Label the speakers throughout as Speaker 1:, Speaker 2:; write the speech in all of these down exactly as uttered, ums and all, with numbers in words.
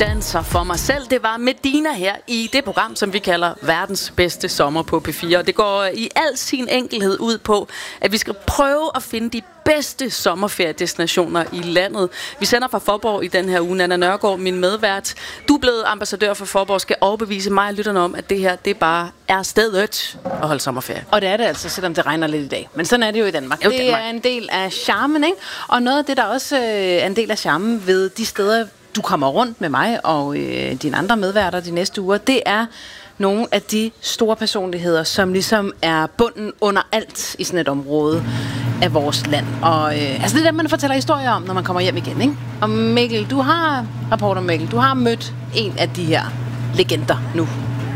Speaker 1: danser for mig selv. Det var Medina her i det program, som vi kalder verdens bedste sommer på P fire. Og det går i al sin enkelhed ud på, at vi skal prøve at finde de bedste sommerferiedestinationer i landet. Vi sender fra Faaborg i den her uge. Nanna Nørgaard, min medvært. Du er blevet ambassadør for Faaborg, skal overbevise mig og lytterne om, at det her, det bare er stedet at holde sommerferie.
Speaker 2: Og det er det altså, selvom det regner lidt i dag. Men sådan er det jo i Danmark.
Speaker 1: Jo,
Speaker 2: det
Speaker 1: Danmark.
Speaker 2: er en del af charmen, ikke? Og noget af det, der også er en del af charmen ved de steder, du kommer rundt med mig og øh, dine andre medværter de næste uger, det er nogle af de store personligheder, som ligesom er bunden under alt i sådan et område af vores land. Og øh, altså det er det, man fortæller historier om, når man kommer hjem igen, ikke? Og Mikkel, du har, rapporter Mikkel, du har mødt en af de her legender nu.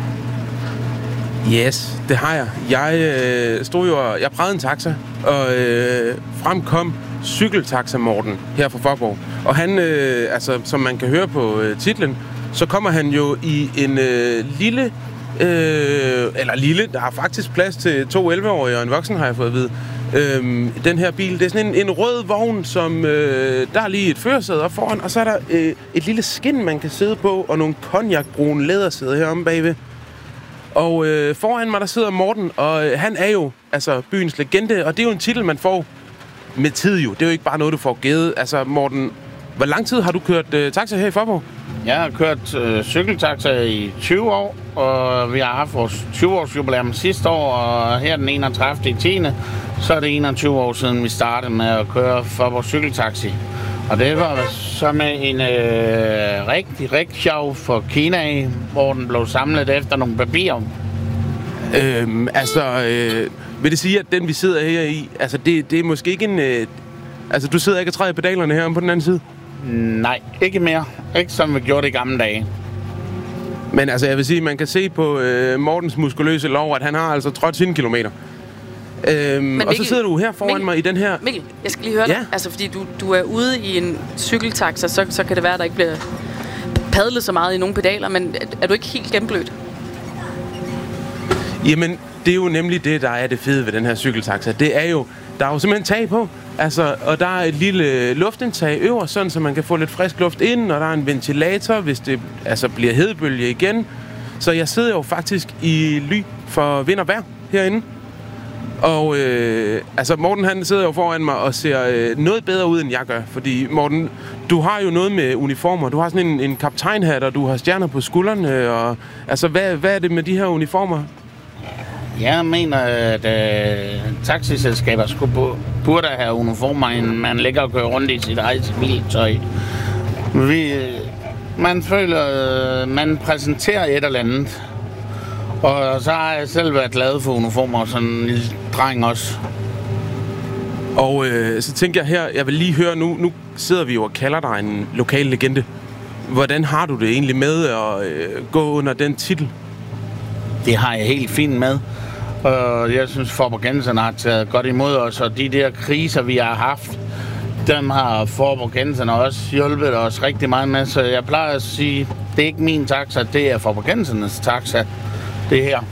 Speaker 3: Yes, det har jeg. Jeg øh, stod jo og jeg prægede en taxa, og øh, fremkom cykeltaxa Morten her fra Faaborg. Og han, øh, altså som man kan høre på øh, titlen, så kommer han jo i en øh, lille, øh, eller lille, der har faktisk plads til to elleve-årige og en voksen, har jeg fået at vide. Øh, den her bil, det er sådan en, en rød vogn, som øh, der er lige et førersæde op foran, og så er der øh, et lille skin, man kan sidde på, og nogle cognacbrune lædersæder heromme bagved. Og øh, foran mig, der sidder Morten, og øh, han er jo altså byens legende, og det er jo en titel, man får med tid jo. Det er jo ikke bare noget, du får givet. Altså Morten, hvor lang tid har du kørt øh, taxa her i Faaborg?
Speaker 4: Jeg har kørt øh, cykeltaxa i tyve år, og vi har haft vores tyve-års jubilæum sidste år, og her den enogtredivte i tiende så er det enogtyve år siden, vi startede med at køre Faaborg cykeltaxi. Og det var så med en øh, rigtig, rigtig sjov for Kina, hvor den blev samlet efter nogle papirer.
Speaker 3: Øhm, altså, øh, vil det sige, at den vi sidder her i, altså det, det er måske ikke en... Øh, altså du sidder ikke og træder i pedalerne her på den anden side?
Speaker 4: Nej, ikke mere. Ikke som vi gjorde det i gamle dage.
Speaker 3: Men altså, jeg vil sige, man kan se på øh, Mortens muskuløse lov, at han har altså trådt sine kilometer. Øhm, Mikkel, og så sidder du her foran Mikkel, mig i den her...
Speaker 1: Mikkel, jeg skal lige høre
Speaker 3: ja?
Speaker 1: dig. Altså, fordi du, du er ude i en cykeltaxa, så, så kan det være, at der ikke bliver padlet så meget i nogle pedaler, men er, er du ikke helt gennemblødt?
Speaker 3: Jamen, det er jo nemlig det, der er det fede ved den her cykeltaxa. Det er jo, der er jo simpelthen tag på, altså, og der er et lille luftindtag øverst, sådan, så man kan få lidt frisk luft ind, og der er en ventilator, hvis det altså bliver hedebølge igen. Så jeg sidder jo faktisk i ly for vind og vejr herinde. Og øh, altså Morten, han sidder jo foran mig og ser øh, noget bedre ud, end jeg gør. Fordi Morten, du har jo noget med uniformer. Du har sådan en, en kaptajnhat, og du har stjerner på skuldrene. Og, altså, hvad, hvad er det med de her uniformer?
Speaker 4: Jeg mener, at øh, taxiselskaber skulle burde have uniformer, end man ligger og kører rundt i sit eget civiltøj. Vi, man føler, øh, man præsenterer et eller andet. Og så har jeg selv været glad for uniformer, og sådan en lille dreng også.
Speaker 3: Og øh, så tænker jeg her, jeg vil lige høre, nu, nu sidder vi jo og kalder dig en lokal legende. Hvordan har du det egentlig med at øh, gå under den titel?
Speaker 4: Det har jeg helt fint med. Og jeg synes, Faaborgenserne har taget godt imod os, og de der kriser, vi har haft, dem har Faaborgenserne også hjulpet os rigtig meget med. Så jeg plejer at sige, det er ikke min taxa, det er Faaborgensernes taxa, det her.